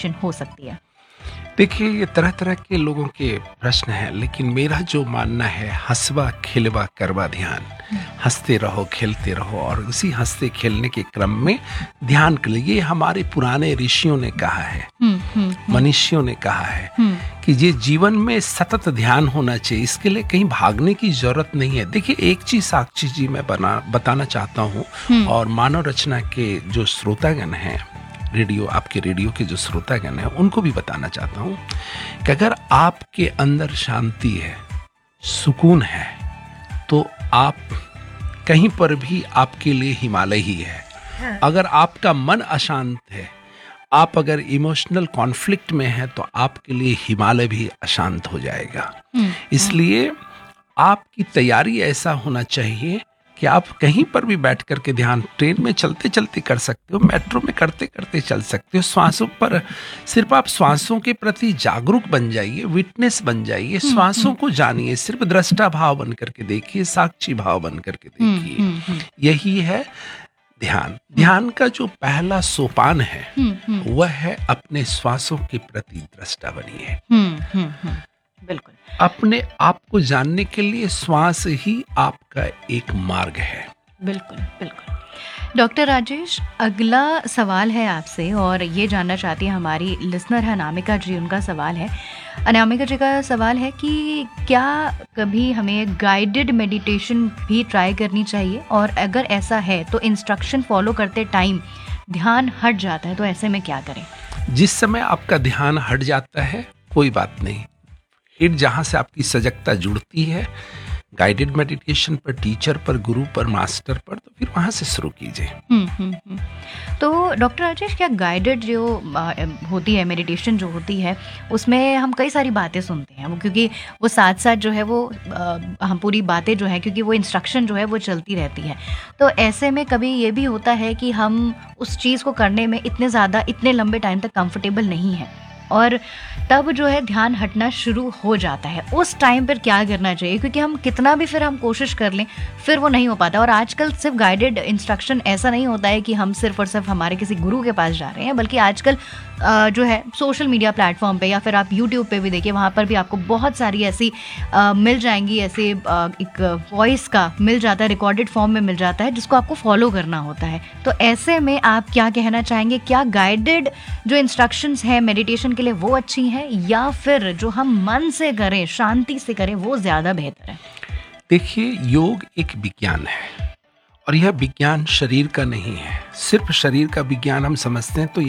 Meditation हो सकती है? देखिए, ये तरह तरह के लोगों के प्रश्न हैं, लेकिन मेरा जो मानना है, हंसवा खिलवा करवा ध्यान। हंसते रहो, खेलते रहो, और उसी हंसते खेलने के क्रम में ध्यान कर लिए। ये हमारे पुराने ऋषियों ने कहा है, मनीषियों ने कहा है कि ये जीवन में सतत ध्यान होना चाहिए। इसके लिए कहीं भागने की जरूरत नहीं है। देखिए, एक चीज साक्षी जी मैं बताना चाहता हूँ, और मानव रचना के जो श्रोतागण हैं, आपके रेडियो के जो श्रोतागण हैं, उनको भी बताना चाहता हूँ कि अगर आपके अंदर शांति है, सुकून है, तो आप कहीं पर भी आपके लिए हिमालय ही है। अगर आपका मन अशांत है, आप अगर इमोशनल कॉन्फ्लिक्ट में हैं, तो आपके लिए हिमालय भी अशांत हो जाएगा। इसलिए आपकी तैयारी ऐसा होना चाहिए कि आप कहीं पर भी बैठ करके ध्यान, ट्रेन में चलते चलते कर सकते हो, मेट्रो में करते करते चल सकते हो। श्वासों पर सिर्फ आप श्वासों के प्रति जागरूक बन जाइए, विटनेस बन जाइए, श्वासों को जानिए, सिर्फ दृष्टा भाव बन करके देखिए, साक्षी भाव बन करके देखिए। यही है ध्यान। ध्यान का जो पहला सोपान है, वह है अपने श्वासों के प्रति दृष्टा बनिए। बिल्कुल। अपने आप को जानने के लिए श्वास ही आपका एक मार्ग है। बिल्कुल बिल्कुल। डॉक्टर राजेश, अगला सवाल है आपसे, और ये जानना चाहती है हमारी लिसनर है अनामिका जी। उनका सवाल है, अनामिका जी का सवाल है कि क्या कभी हमें गाइडेड मेडिटेशन भी ट्राई करनी चाहिए, और अगर ऐसा है तो इंस्ट्रक्शन फॉलो करते टाइम ध्यान हट जाता है, तो ऐसे में क्या करें? जिस समय आपका ध्यान हट जाता है, कोई बात नहीं। फिर जहाँ से आपकी सजगता जुड़ती है, गाइडेड मेडिटेशन पर, टीचर पर, गुरु पर, मास्टर पर, तो फिर वहाँ से शुरू कीजिए। तो डॉक्टर राजेश, क्या गाइडेड जो होती है मेडिटेशन जो होती है, उसमें हम कई सारी बातें सुनते हैं, वो क्योंकि वो साथ साथ जो है वो हम पूरी बातें जो है, क्योंकि वो इंस्ट्रक्शन जो है वो चलती रहती है, तो ऐसे में कभी ये भी होता है कि हम उस चीज़ को करने में इतने लंबे टाइम तक कंफर्टेबल नहीं है, और तब जो है ध्यान हटना शुरू हो जाता है। उस टाइम पर क्या करना चाहिए? क्योंकि हम कितना भी फिर हम कोशिश कर लें, फिर वो नहीं हो पाता। और आजकल सिर्फ गाइडेड इंस्ट्रक्शन ऐसा नहीं होता है कि हम सिर्फ और सिर्फ हमारे किसी गुरु के पास जा रहे हैं, बल्कि आजकल जो है सोशल मीडिया प्लेटफॉर्म पे, या फिर आप यूट्यूब पे भी देखिए, वहाँ पर भी आपको बहुत सारी ऐसी मिल जाएंगी, ऐसे एक वॉइस का मिल जाता है, रिकॉर्डेड फॉर्म में मिल जाता है, जिसको आपको फॉलो करना होता है। तो ऐसे में आप क्या कहना चाहेंगे? क्या गाइडेड जो इंस्ट्रक्शंस हैं मेडिटेशन के लिए वो अच्छी हैं, या फिर जो हम मन से करें, शांति से करें, वो ज़्यादा बेहतर है? देखिए, योग एक विज्ञान है, और यह विज्ञान शरीर का नहीं है। सिर्फ शरीर का विज्ञान हम समझते हैं तो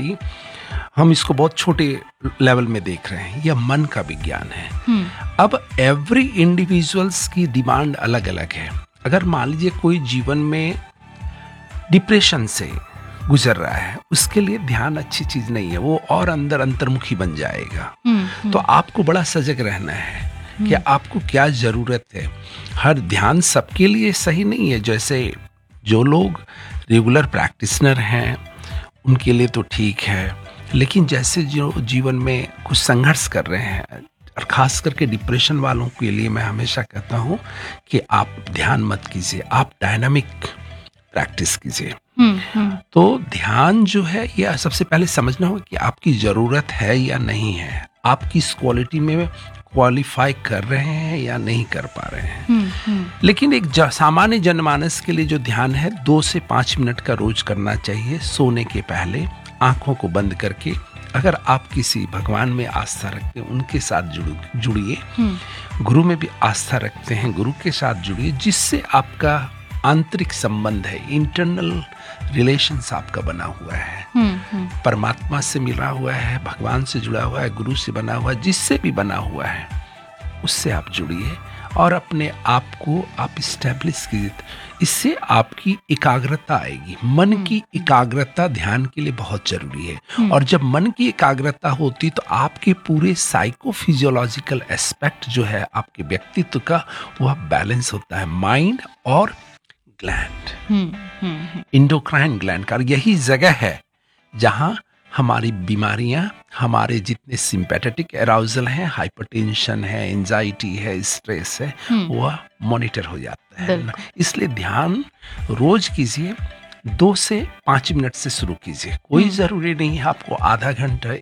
हम इसको बहुत छोटे लेवल में देख रहे हैं। यह मन का विज्ञान है। अब एवरी इंडिविजुअल्स की डिमांड अलग अलग है। अगर मान लीजिए कोई जीवन में डिप्रेशन से गुजर रहा है, उसके लिए ध्यान अच्छी चीज नहीं है, वो और अंतर्मुखी बन जाएगा। तो आपको बड़ा सजग रहना है कि आपको क्या जरूरत है। हर ध्यान सबके लिए सही नहीं है। जैसे जो लोग रेगुलर प्रैक्टिशनर हैं, उनके लिए तो ठीक है, लेकिन जैसे जो जीवन में कुछ संघर्ष कर रहे हैं, और खास करके डिप्रेशन वालों के लिए मैं हमेशा कहता हूँ कि आप ध्यान मत कीजिए, आप डायनामिक प्रैक्टिस कीजिए। तो ध्यान जो है, यह सबसे पहले समझना होगा कि आपकी जरूरत है या नहीं है, आप किस क्वालिटी में क्वालिफाई कर रहे हैं या नहीं कर पा रहे हैं। लेकिन एक सामान्य जनमानस के लिए जो ध्यान है, 2 से 5 मिनट का रोज करना चाहिए, सोने के पहले आंखों को बंद करके। अगर आप किसी भगवान में आस्था रखते हैं, उनके साथ जुड़िए। गुरु में भी आस्था रखते हैं, गुरु के साथ जुड़िए, जिससे आपका आंतरिक संबंध है, इंटरनल रिलेशंस आपका बना हुआ है, परमात्मा से मिला हुआ है, भगवान से जुड़ा हुआ है, गुरु से बना हुआ है, जिससे भी बना हुआ है, उससे आप जुड़िए और अपने आप को आप इस्टेब्लिश कीजिए। इससे आपकी एकाग्रता आएगी। मन की एकाग्रता ध्यान के लिए बहुत जरूरी है। और जब मन की एकाग्रता होती तो आपके पूरे साइकोफिजियोलॉजिकल एस्पेक्ट जो है आपके व्यक्तित्व का, वह बैलेंस होता है। माइंड और ग्लैंड, इंडोक्राइन ग्लैंड का यही जगह है जहां हमारी बीमारियां, हमारे जितने सिंपैथेटिक अराउजल हैं, हाइपरटेंशन है, एंजाइटी है, स्ट्रेस है, वह मॉनिटर हो जाता है। इसलिए ध्यान रोज कीजिए, 2 से 5 मिनट से शुरू कीजिए। कोई जरूरी नहीं है आपको आधा घंटा